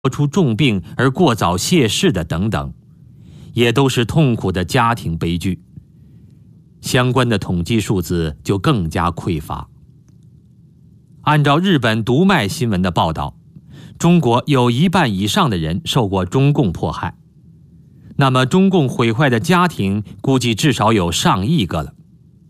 出重病而过早谢世的等等，也都是痛苦的家庭悲剧。相关的统计数字就更加匮乏。按照日本读卖新闻的报道，中国有1半以上的人受过中共迫害，那么中共毁坏的家庭估计至少有上亿个了。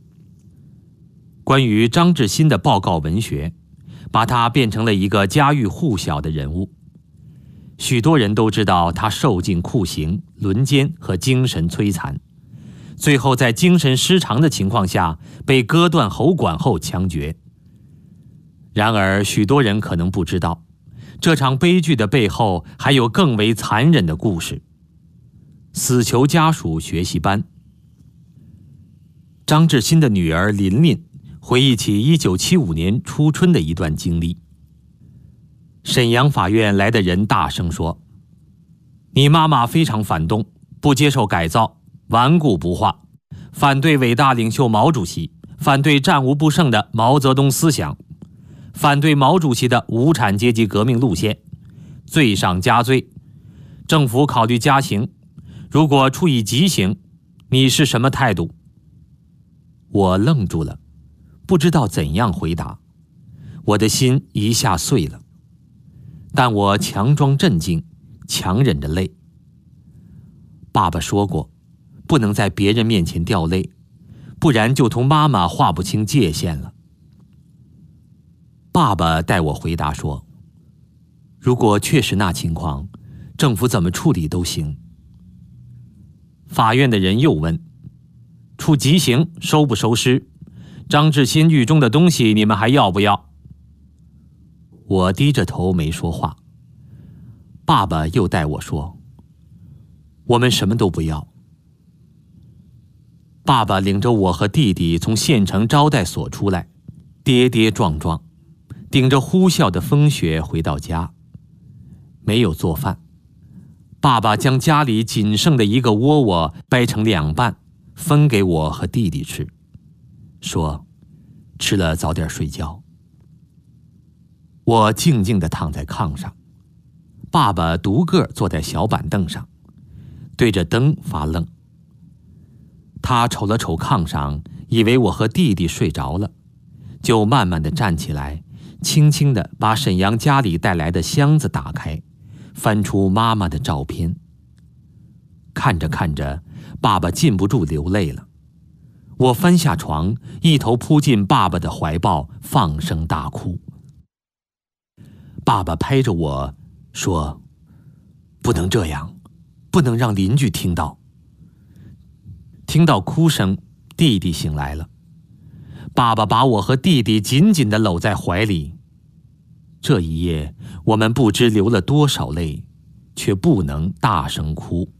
关于张志新的报告文学，把他变成了一个家喻户晓的人物。许多人都知道他受尽酷刑、轮奸和精神摧残，最后在精神失常的情况下被割断喉管后枪决。然而许多人可能不知道，这场悲剧的背后还有更为残忍的故事。死囚家属学习班。张志新的女儿琳琳回忆起1975年初春的一段经历。沈阳法院来的人大声说：“你妈妈非常反动，不接受改造，顽固不化，反对伟大领袖毛主席，反对战无不胜的毛泽东思想，反对毛主席的无产阶级革命路线，罪上加罪。政府考虑加刑，如果处以极刑，你是什么态度？”我愣住了，不知道怎样回答，我的心一下碎了。但我强装镇静，强忍着泪。爸爸说过，不能在别人面前掉泪，不然就同妈妈划不清界限了。爸爸代我回答说：“如果确实那情况，政府怎么处理都行。”法院的人又问：“处极刑收不收尸？张志新狱中的东西你们还要不要？”我低着头没说话。爸爸又代我说：“我们什么都不要。”爸爸领着我和弟弟从县城招待所出来，跌跌撞撞，顶着呼啸的风雪回到家。没有做饭，爸爸将家里仅剩的一个窝窝掰成2半，分给我和弟弟吃，说：“吃了早点睡觉。”我静静地躺在炕上，爸爸独个坐在小板凳上，对着灯发愣。他瞅了瞅炕上，以为我和弟弟睡着了，就慢慢地站起来，轻轻地把沈阳家里带来的箱子打开，翻出妈妈的照片。看着看着，爸爸禁不住流泪了。我翻下床，一头扑进爸爸的怀抱，放声大哭。爸爸拍着我说：“不能这样，不能让邻居听到。”听到哭声，弟弟醒来了。爸爸把我和弟弟紧紧地搂在怀里。这一夜，我们不知流了多少泪，却不能大声哭。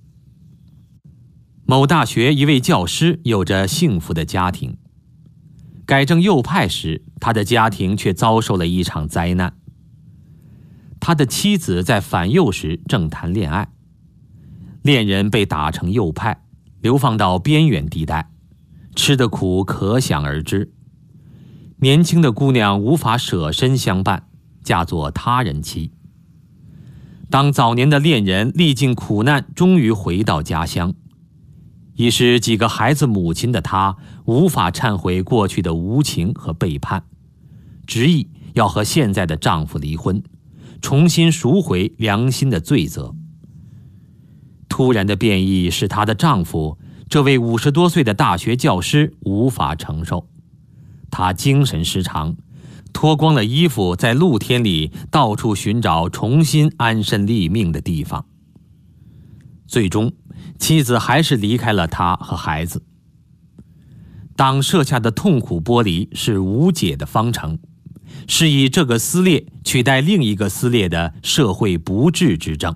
某大学一位教师有着幸福的家庭，改正右派时，他的家庭却遭受了一场灾难。他的妻子在反右时正谈恋爱，恋人被打成右派，流放到边远地带，吃的苦可想而知。年轻的姑娘无法舍身相伴，嫁作他人妻。当早年的恋人历尽苦难，终于回到家乡，已是几个孩子母亲的她，无法忏悔过去的无情和背叛，执意要和现在的丈夫离婚，重新赎回良心的罪责。突然的变异使她的丈夫，这位50多岁的大学教师无法承受，他精神失常，脱光了衣服，在露天里到处寻找重新安身立命的地方。最终，妻子还是离开了他和孩子。当设下的痛苦剥离是无解的方程，是以这个撕裂取代另一个撕裂的社会不治之症。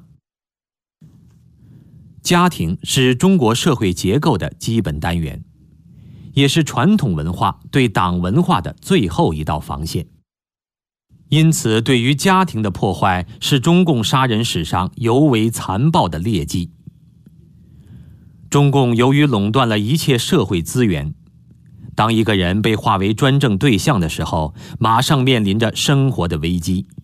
家庭是中国社会结构的基本单元，也是传统文化对党文化的最后一道防线。因此，对于家庭的破坏是中共杀人史上尤为残暴的劣迹。中共由于垄断了一切社会资源，当一个人被划为专政对象的时候，马上面临着生活的危机，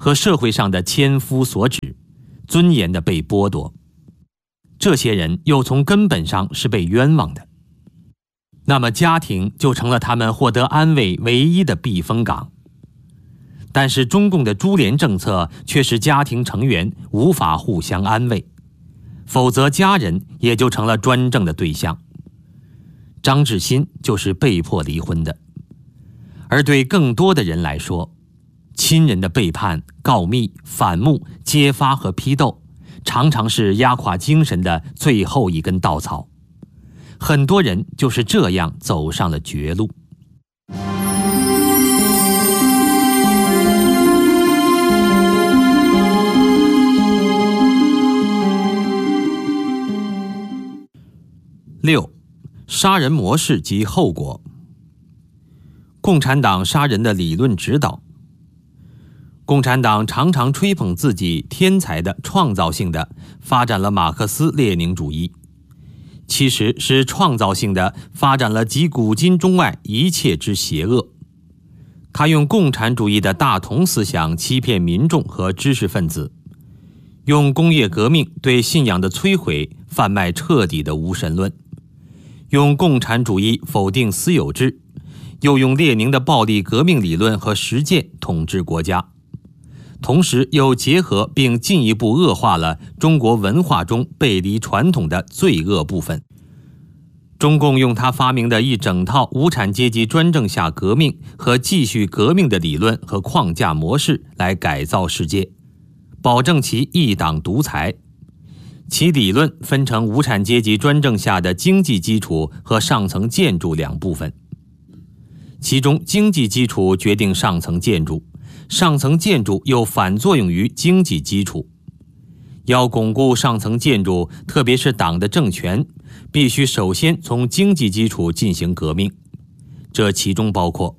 和社会上的千夫所指，尊严的被剥夺。这些人又从根本上是被冤枉的，那么家庭就成了他们获得安慰唯一的避风港。但是中共的株连政策却使家庭成员无法互相安慰，否则家人也就成了专政的对象。张志新就是被迫离婚的。而对更多的人来说，亲人的背叛、告密、反目、揭发和批斗，常常是压垮精神的最后一根稻草。很多人就是这样走上了绝路。6. 杀人模式及后果。共产党杀人的理论指导。共产党常常吹捧自己天才的、创造性的发展了马克思列宁主义，其实是创造性的发展了集古今中外一切之邪恶。他用共产主义的大同思想欺骗民众和知识分子，用工业革命对信仰的摧毁贩卖彻底的无神论，用共产主义否定私有制，又用列宁的暴力革命理论和实践统治国家，同时又结合并进一步恶化了中国文化中背离传统的罪恶部分。中共用他发明的一整套无产阶级专政下革命和继续革命的理论和框架模式来改造世界，保证其一党独裁。其理论分成无产阶级专政下的经济基础和上层建筑两部分，其中经济基础决定上层建筑，上层建筑又反作用于经济基础。要巩固上层建筑，特别是党的政权，必须首先从经济基础进行革命。这其中包括：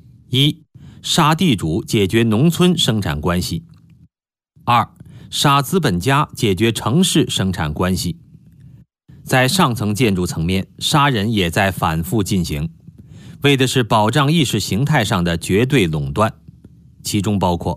1. 杀地主解决农村生产关系； 2. 杀资本家解决城市生产关系。在上层建筑层面，杀人也在反复进行，为的是保障意识形态上的绝对垄断，其中包括：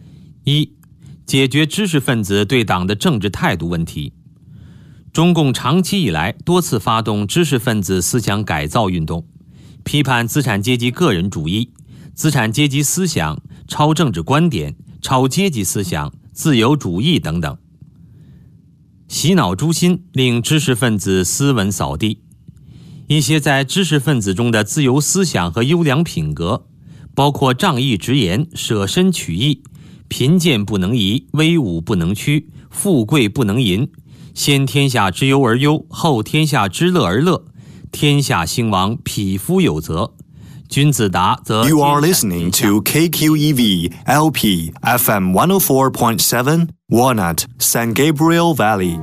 1. 解决知识分子对党的政治态度问题。中共长期以来多次发动知识分子思想改造运动，批判资产阶级个人主义、资产阶级思想、超政治观点、超阶级思想、自由主义等等，洗脑诛心，令知识分子斯文扫地。一些在知识分子中的自由思想和优良品格，包括仗义直言、舍身取义、贫贱不能移、威武不能屈、富贵不能淫、先天下之忧而忧，后天下之乐而乐，天下兴亡，匹夫有责。君子达则。 You are listening to KQEV LP FM 104.7 Walnut San Gabriel Valley。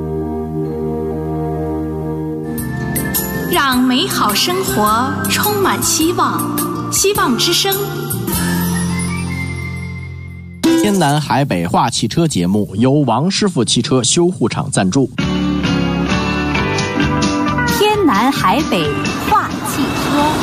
让美好生活充满希望，希望之声。 天南海北话汽车节目由王师傅汽车修护厂赞助。 天南海北话汽车。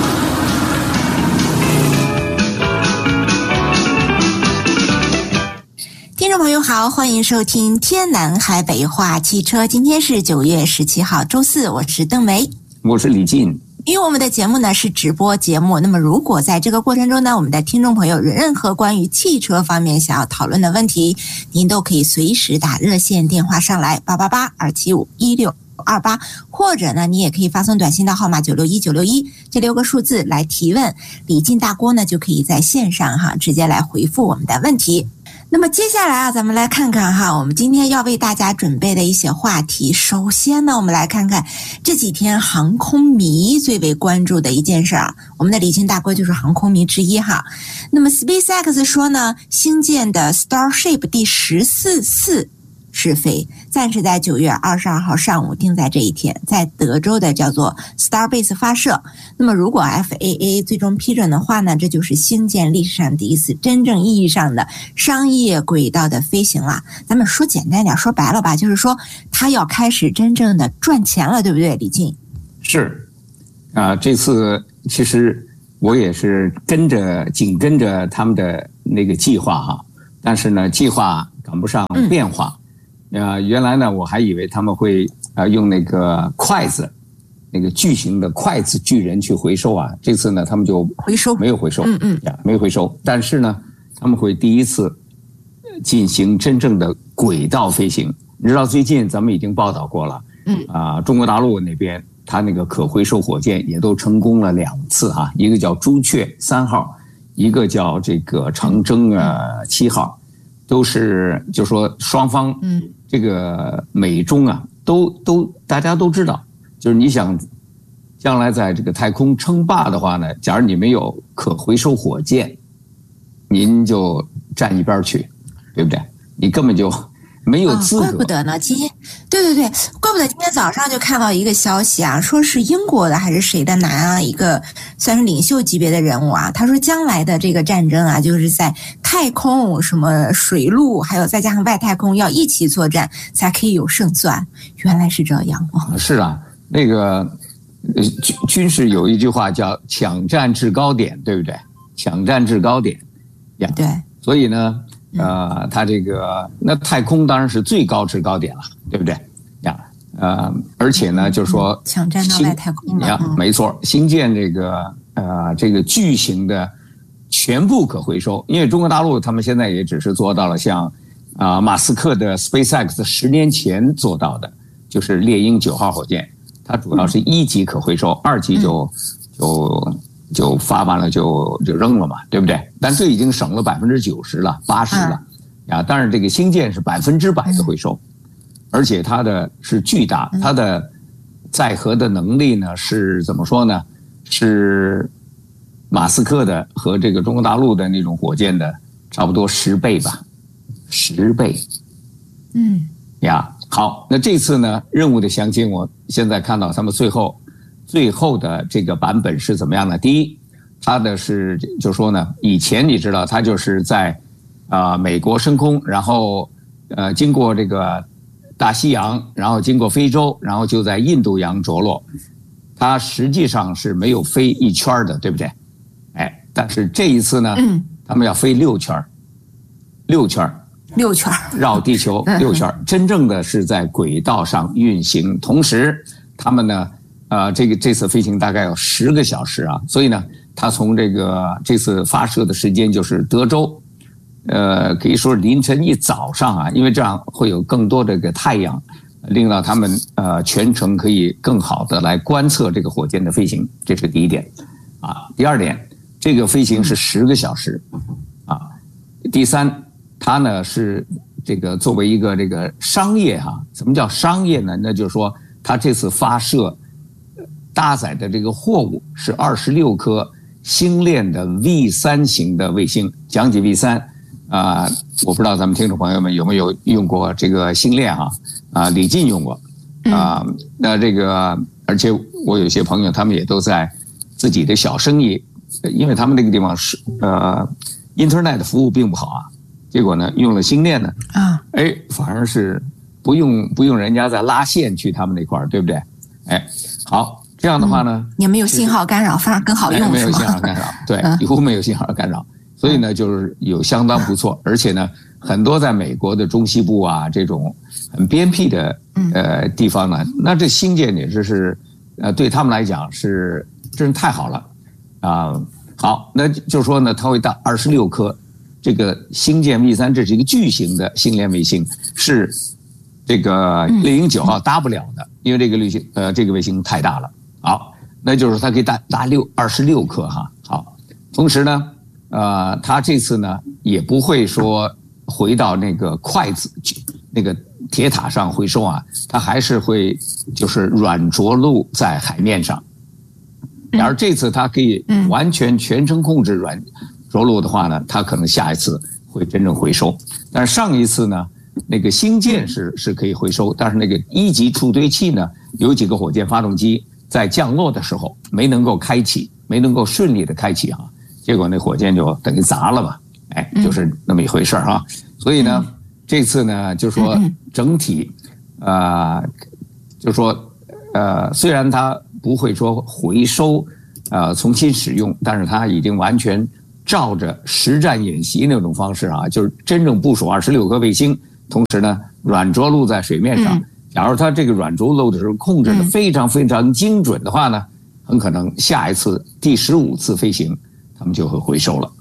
听众朋友好，欢迎收听天南海北话汽车。今天是9月17号周四，我是邓梅， 我是李进。 因为我们的节目呢是直播节目，那么如果在这个过程中呢，我们的听众朋友有任何关于汽车方面想要讨论的问题，您都可以随时打热线电话上来888-275-1628，或者呢你也可以发送短信到号码961961这6个数字来提问，李进大锅呢就可以在线上直接来回复我们的问题。那么接下来咱们来看看我们今天要为大家准备的一些话题。首先呢，我们来看看这几天航空迷最为关注的一件事儿，我们的李进大哥就是航空迷之一那么 SpaceX 说呢，星舰的 Starship 第14次试飞暂时在9月22号上午定在这一天，在德州的叫做 Starbase 发射。那么如果 FAA 最终批准的话呢，这就是星舰历史上第一次真正意义上的商业轨道的飞行了。咱们说简单点，说白了吧，就是说它要开始真正的赚钱了，对不对，李进？ 是这次其实我也是紧跟着他们的那个计划但是呢，计划赶不上变化。原来呢，我还以为他们会用那个筷子，那个巨型的筷子巨人去回收啊。这次呢，他们就没有回收，没有回收。但是呢，他们会第一次进行真正的轨道飞行。你知道最近咱们已经报道过了，中国大陆那边它那个可回收火箭也都成功了2次啊，一个叫朱雀3号，一个叫这个长征7号，都是就说双方这个美中啊都大家都知道，就是你想将来在这个太空称霸的话呢，假如你没有可回收火箭，您就站一边去，对不对？你根本就没有资格。 怪不得呢，今天对，怪不得今天早上就看到一个消息啊，说是英国的还是谁的一个算是领袖级别的人物啊，他说将来的这个战争啊，就是在太空、什么水陆，还有再加上外太空要一起作战，才可以有胜算。原来是这样哦。 是啊，那个军事有一句话叫抢占制高点，对不对？抢占制高点呀， 对。 所以呢，它这个那太空当然是最高制高点了，对不对呀？而且呢，就是说抢占到外太空了， 没错，新建这个巨型的全部可回收，因为中国大陆他们现在也只是做到了像马斯克的 SpaceX 10年前做到的，就是猎鹰9号火箭，它主要是1级可回收，2级就发完了就扔了嘛，对不对？但这已经省了90%了，80%了呀。但是这个新建是100%的回收，而且它的是巨大，它的载荷的能力呢是怎么说呢？是马斯克的和这个中国大陆的那种火箭的差不多10倍吧，10倍。呀，好，那这次呢任务的详情，我现在看到他们最后的这个版本是怎么样呢？第一，它的是就说呢，以前你知道它就是在美国升空，然后经过这个大西洋，然后经过非洲，然后就在印度洋着落。它实际上是没有飞一圈的，对不对？哎，但是这一次呢，他们要飞6圈绕地球6圈，真正的是在轨道上运行。同时，他们呢，这次飞行大概要10个小时啊，所以呢，他从这次发射的时间就是德州，可以说凌晨一早上啊，因为这样会有更多这个太阳，令到他们全程可以更好的来观测这个火箭的飞行，这是第一点啊。第二点，这个飞行是10个小时啊。第三，它呢是这个作为一个这个商业哈，什么叫商业呢？那就是说，它这次发射搭载的这个货物是26颗星链的 V3 型的卫星。讲起 V3 我不知道咱们听众朋友们有没有用过这个星链李进用过那这个，而且我有些朋友他们也都在自己的小生意，因为他们那个地方是Internet 服务并不好啊，结果呢用了星链呢反而是不用人家再拉线去他们那块儿，对不对？好，这样的话呢， 也没有信号干扰，反而更好用， 没有信号干扰，对，几乎没有信号干扰，所以呢就是有相当不错，而且呢很多在美国的中西部啊这种很偏僻的地方呢，那这星舰也是对他们来讲是真是太好了好，那就是说呢，它会到26颗这个星舰 V3， 这是一个巨型的星链卫星，是这个猎鹰9号搭不了的，因为这个卫星太大了。好，那就是它可以搭26颗哈。好，同时呢，它这次呢也不会说回到那个筷子那个铁塔上回收啊，它还是会就是软着陆在海面上。而这次它可以完全全程控制软着陆的话呢，它可能下一次会真正回收。但是上一次呢，那个星舰是可以回收，但是那个1级储堆器呢，有几个火箭发动机在降落的时候没能够开启，没能够顺利的开启结果那火箭就等于砸了嘛，就是那么一回事所以呢，这次呢，就说整体就说虽然它不会说回收重新使用，但是它已经完全照着实战演习那种方式啊，就是真正部署26颗卫星，同时呢软着陆在水面上。假如它这个软着陆的时候控制的非常非常精准的话呢，很可能下一次第15次飞行，他们就会回收了。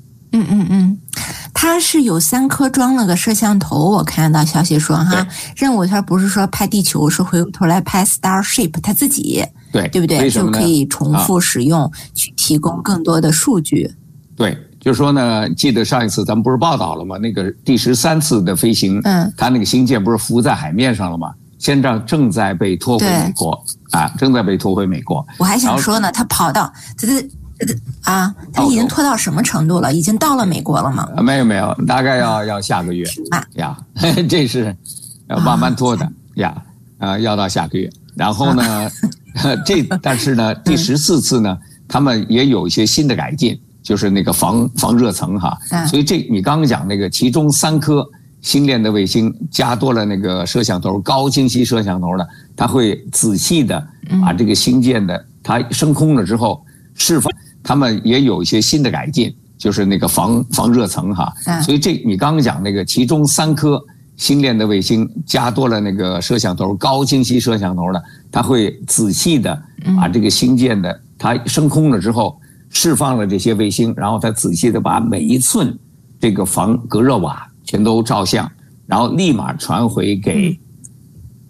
它是有3颗装了个摄像头，我看到消息说哈，任务它不是说拍地球，是回过头来拍 Starship 它自己，对不对？就可以重复使用，去提供更多的数据。 对，就是说呢，记得上一次咱们不是报道了吗？那个第13次的飞行，它那个星舰不是浮在海面上了吗？现在正在被拖回美国正在被拖回美国。我还想说呢，它跑到它已经拖到什么程度了？已经到了美国了吗？ 没有，大概要下个月呀，这是要慢慢拖的要到下个月。然后呢，但是呢，第14次呢，他们也有一些新的改进，就是那个防热层哈。所以你刚刚讲那个，其中3颗星链的卫星加多了那个摄像头，高清晰摄像头呢，它会仔细的把这个星舰的它升空了之后释放。他们也有一些新的改进，就是那个防热层哈。所以你刚刚讲那个，其中3颗星链的卫星加多了那个摄像头，高清晰摄像头呢，它会仔细的把这个星舰的它升空了之后释放了这些卫星，然后它仔细的把每一寸这个防隔热瓦全都照相，然后立马传回给